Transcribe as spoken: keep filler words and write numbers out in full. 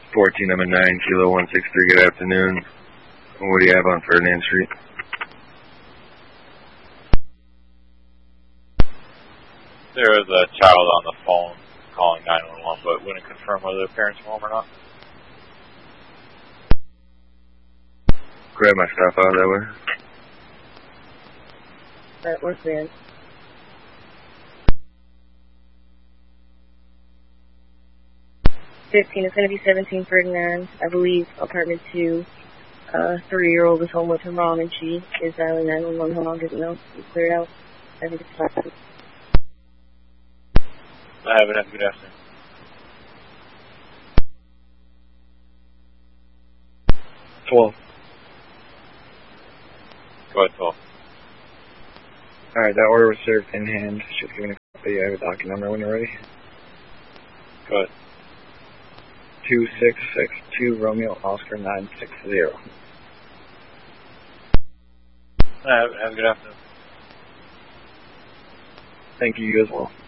fourteen, I'm a nine, Kilo one six three, good afternoon. What do you have on Ferdinand Street? There was a child on the phone calling nine one one, but wouldn't confirm whether the parents were home or not. Grab my stuff out that way. Alright, where's the fifteen, it's going to be seventeen Ferdinand, I believe, apartment two. Uh, three-year-old is home with her mom, and she is dialing nine one one. How long does it know? It's cleared out. I think it's fine. I have it. Have a good afternoon. twelve. Go ahead, twelve. Alright, that order was served in hand. Just giving a copy. I have a docket number when you're ready. Go ahead. two six six two Romeo Oscar nine six zero. Have, have a good afternoon. Thank you, you as well.